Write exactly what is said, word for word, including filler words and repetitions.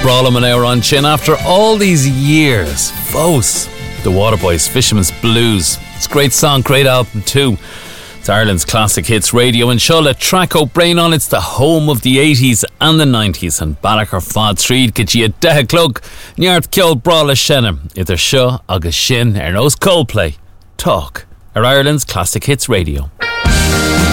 Brawling an hour on chin after all these years. Fos, the Waterboys, Fisherman's Blues. It's a great song, great album too. It's Ireland's classic hits radio, and Shola Track O'Brain on. It's the home of the eighties and the nineties, and Ballachar Fad Street get you a dead clog. Nyart Kjol Brawla Shannon. Either Shaw, August Shin, Ernos Coldplay. Talk, our Ireland's classic hits radio.